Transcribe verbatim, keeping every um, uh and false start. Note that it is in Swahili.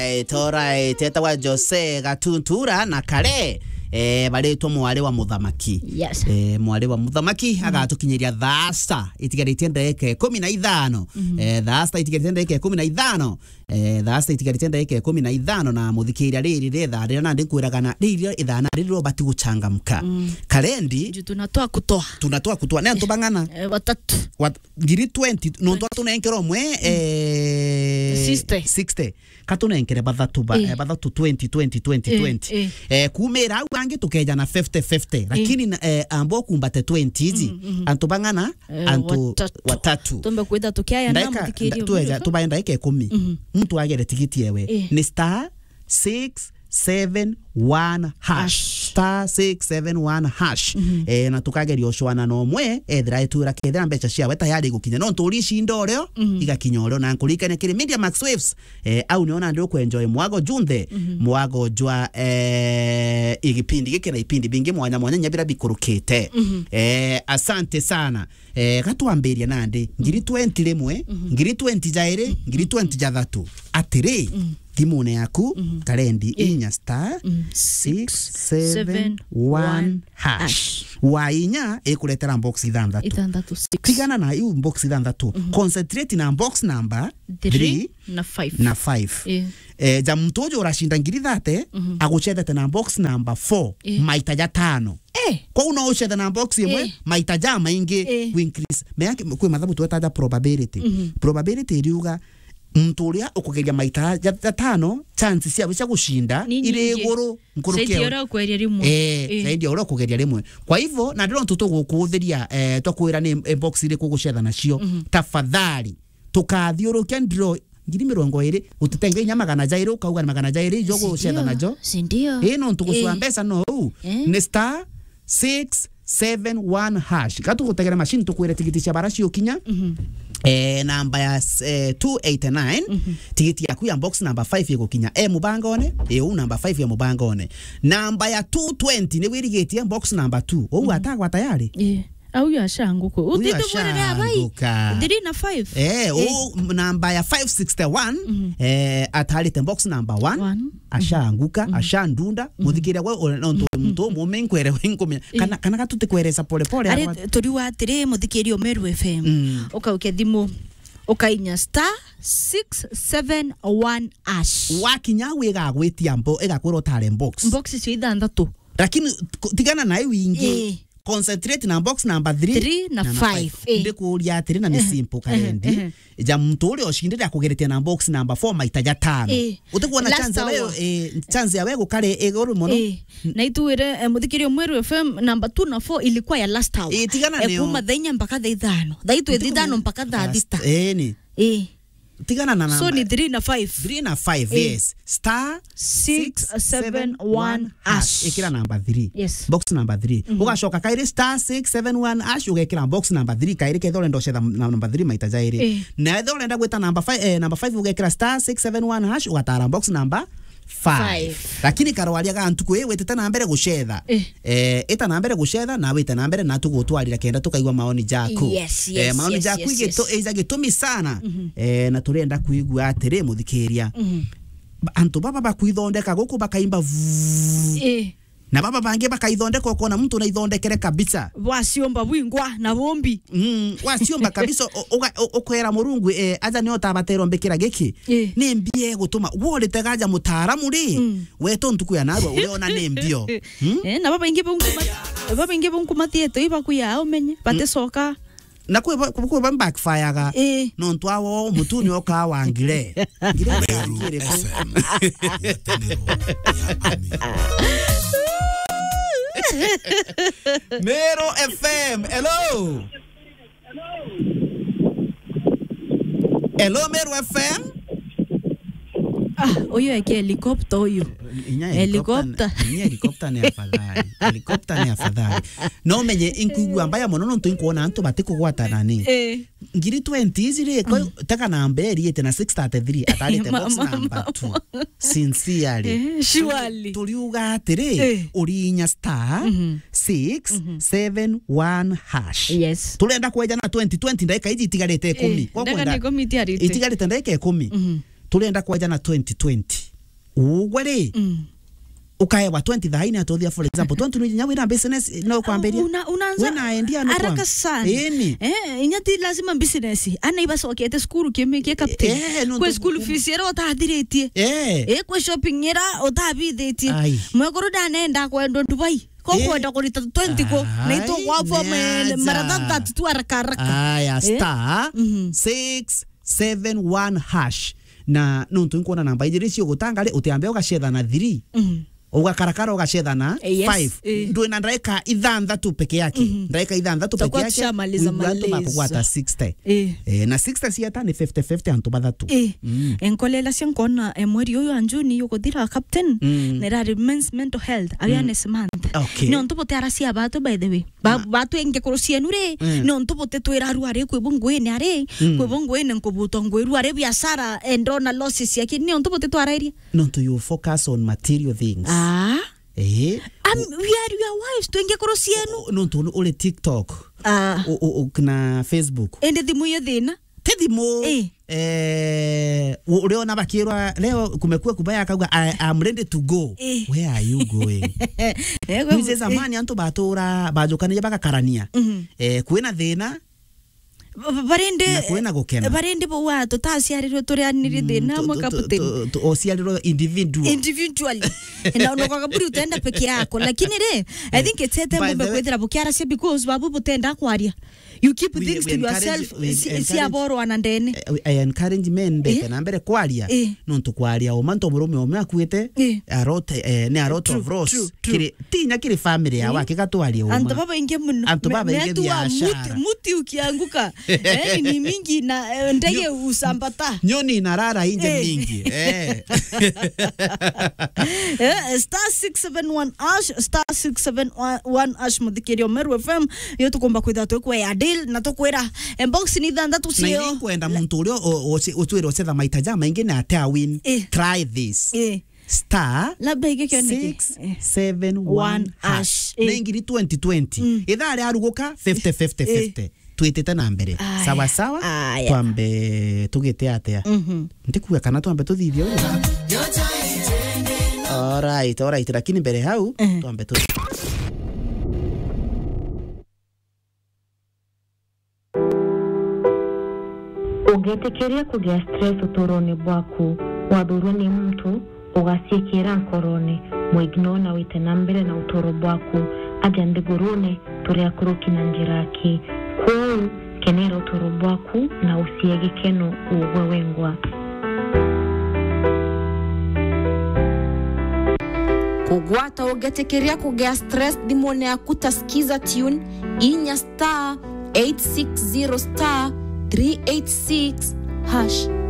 alright, alright. Etawa Jose Gatuntura na Kare. Eh baletwa mwale wa muthamaki. Yes. Eh mwale wa muthamaki mm. agatukinyiria thasta itigarite ndeke kumi na ithano. Mm -hmm. Eh thasta itigarite ndeke kumi na ithano. Eh thasta itigarite ndeke kumi na ithano na muthikiria riri retha rira na ndikwiragana riri ithana riri bati guchangamka. Mm. Karendi Ju tunatoa kutoa. Tunatoa kutoa na tubangana. Eh watatu. Wat ngiri twenty no twa tunenkero mwe eh sixty. sixty. Katunenkere bathatu ba eh bathatu twenty twenty twenty twenty. Eh kumera bangi tukeja na fifty fifty lakini eh ambo kumbate twenty hizi antu bangana antu watatu tumbe kwenda tukiaya na mutikirio tueja tubaenda ike kumi mtu agere tikiti yewe ni star six seven one hash star six seven one hash mm -hmm. eh na tukageria oshwana no mwe ethira itura kethira mbecha cia weta yari gukinya no nturishi ndoreo mm -hmm. igakinyoro na nkulikane kiri Media Max Waves eh au niona ndio ku enjoy mwago junthe mm -hmm. mwago jwa eh igipindi gikira ipindi bingi mwanya mwanya nyabira bikurukite mm -hmm. eh asante sana eh gatuamberia nande ngiri twenty rimwe mm -hmm. ngiri twenty jaire ngiri twenty jathatu atiri mm -hmm. Timone yaku mm -hmm. Karendi inya star mm -hmm. six seven one hash wa inya ekuletera box ithandatu ithandatu six tigana na yu box ithandatu mm -hmm. Concentrate na box number three na five na five yeah. Eh ja mtojo urashinda ngiri thate mm -hmm. aguchethete na box number four yeah. maita ja tano eh kwa una uchetha na box imwe eh. maita ja maingi eh. increase me yake kwe mathabu twetaja probability mm -hmm. probability iriuga mturia ukugeria maita ya tano chance cia cia gushinda ire iguru nkurukeo sai ora kweria rimwe eh sai ora kugeria rimwe kwa hivyo na ndiro ntutu gukuthiria eh twakwira ni box ire kugucetha nacio mm -hmm. tafadhali tukathiurukia ndiro ngiri mirongo iri utitenge inya magana jairo kauga magana jairo jogo gucetha najo sindio eh no ntukuswa mbesa no eh. Ni star six seven one hash katu gutegera machine tukwire tigiti cia baracio kinya mm -hmm. Eh namba ya eh, two eighty-nine mm -hmm. Tikiti yaku ya box number five yego kinya e mubangone e u number five ya mubangone namba ya two twenty ne wirigetie box number two o atagwa tayari yeah. Au ya shanguko utitubwera abai three na five eh o namba ya five sixty-one mm -hmm. eh atalite box number one, one. Ashanguka mm -hmm. ashandunda mm -hmm. muthikira we nonto mto mumenkwere winkomya kana kana gatutikwereza pole pole ari turi wa tire muthikiri Meru F M mm. Ukauke thimu ukainya star six seven one ash wakinya wiga gwitia mbo igakwira tare box box cio ithandatu lakini tigana nayo wingi eh. Concentrate na box number three na five ndikuria atiri na ni simple Karendi ja mtu uri oshindira kugeretia na box number four maita ja tano utikuona chance wewe eh chance ya wewe kare egoro mono na ituire muthikirio Meru F M number two na four ilikuwa ya last hour eh tigana neo kuma thainya mpaka thaithano thaitu thithano mpaka thathita eh ni eh tigana na namba so ni three na five three na five eh. Yes star six seven one hash ikira number three yes. Box number three mm -hmm. Ugashoka kaire star six seven one hash ugekira box number three kaire kethole ndo chetha number three maita jaire eh. Na ethole nda gweta number five eh, number five ugekira star six seven one hash ugatara box number five lakini karwaria ga ntuko yewe teta na mbere gucetha eh, eh eta na mbere gucetha na wita na mbere na tugutwarira kenda tukaigwa maoni jaku yes, yes, eh maoni yes, jaku yes, ige yes. to eza gitumi sana mm -hmm. eh na turenda kuigwa atire muthikiria mm -hmm. Antu baba bakuithondeka guku bakaimba eh na baba bange bakaithondeka ukona mtu na ithondekere kabisa wasiomba bwingwa na bombi mm wasiomba kabisa ukwera murungu eh aja ni otabatero mbekira giki eh. Ni mbie gutuma wole tegaja mutaramu ri mm. Weto ntuku ya narwa uleona ni mbio hmm? Eh na baba inge bungu baba inge bungu matieto iba kuya umenye bate soka na kwe kwe ba backfire ga eh. No ntwawo mutuni oka wangire ngire F M Meru F M hello hello Meru F M ah oyo eke helicopter oyo helicopter ni helicopter ni afadhali helicopter ni afadhali no menye inkuigwa mbaya mono no ntuinkuona antu batiko gwata nani eh ngiri twenty zire ko taka namba eri na six thirty-three atalite box number two sincerely surely tuliuga atire urinya star six seven one hash yes tulenda kweja na twenty twenty ndaika iji itigarite kumi kwa kwenda itigarite ndaika kumi tulenda kweja na twenty twenty ugwere Mm. ukaewa twenty thaini atothia for example twenty ni nyawe na business no kwamberia una unaanza wena endia no haraka sana eni eh inyati lazima business ana ibasa wakete school kimi ke captain Eh, no, kwa to- school fees era utathiritie eh eh kwa shopping era utabithitie Ai. mwekoro ndanenda kwenda Dubai ko Eh. kwenda kurita twenty ko Ai, na ito kwa form neaza. mara that tu haraka haraka aya Eh? star Mhm. six seven one hash na no ntuikuona namba ijiri cio gutangale utiambe ugacetha na three Mhm. ugakarakara ugacetha na Eh, yes. five Eh. ndwe na ndaika ithanthatu peke yake ndaika ithanthatu peke Tutakuwa yake tushamaliza watu malezi. bakugwata sixty eh eh na sixty ciata ni fifty fifty antu bathatu eh enkolela sinkona emweri uyu anjuni yukuthira captain Mm. nera Men's mental health awareness month Okay. no ntupote aracia batu by the way ba batu enge kurucia nure Mm. no ntupote twira aru are kwe bungwene are kwe bungwene nkubuto ngweru are biashara endona losses yake no ntupote twarairia no to you focus on material things ah eh am we are your wives twenge kurucia nu no to ule TikTok ah o o na Facebook ende thimu yo thina tethimo Eh. eh uliona bakirwa leo kumekuwa kubaya akauga I'm ready to go Eh. where are you going eh Mzee zamani antu batura bajukana bagakarania eh kwina thina barende na kwina gukena barende bo wa tutaciarirwo turianire thina mo captain osiarirwo individual individually na no kwa buri utenda peke yako lakini re I think it'sete By mbe the way- kwethira bukiara cia because babu butenda kwaria you keep We- things we to encourage- yourself we si encourage- si aboro anandene Eh, I encourage men beke Eh. na mbere kwaria Eh. no tukwaria o manto murume o makuite Eh. arote eh, ne arote True, of Ross true, true. kiri tinya kiri family ya wake gatwaria anta uma baba inge muno Antu baba Me- inge metu wa biashara. muti, muti ukianguka eh ni mingi na eh, ndege usambata nyoni narara inje Eh. mingi eh eh star six seven one ash star six seven one ash muthikirio Meru F M yo tukomba kwitha twekwe ya deal na tukwira inbox ni thanthatu na cio ingi kwenda muntu urio utwire ucetha maita jama ingi na tea win Eh. try this eh star labda ige kioneke six seven one hash hash. Eh. na ingiri twenty twenty ithaa ria aruguka fifty fifty fifty twitite na mbere Aya. sawa sawa Aya. twambe tugite atia mhm ndikuga kana twambe tuthithio alright alright lakini mbere hau Mhm. twambe tu Ungetekeria kugia stress utoroni bwaku wathurwo ni mtu ugaciikira nkoroni muignore na wite na mbere na utoro bwaku aja ndigurune turia kuruki na njiraki kuu kenera utoro bwaku na usie gikeno uwe wengwa kugwata ugetekeria kugia stress thimone yaku tasikiza tune inya star eight six zero star three eight six hash